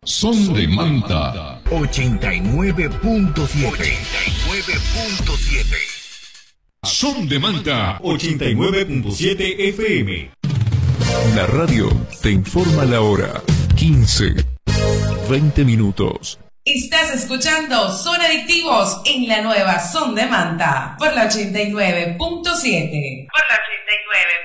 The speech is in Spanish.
Son de Manta 89.7. Son de Manta 89.7 FM. La radio te informa la hora. 15:20 minutos. Estás escuchando Son Adictivos en la nueva Son de Manta por la 89.7.